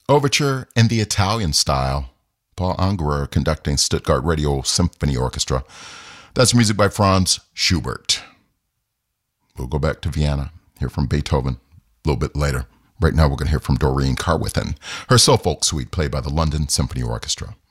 Overture in the Italian style. Paul Ungerer conducting Stuttgart Radio Symphony Orchestra. That's music by Franz Schubert. We'll go back to Vienna, hear from Beethoven a little bit later. Right now we're going to hear from Doreen Carwithen, her Soul Folk Suite played by the London Symphony Orchestra.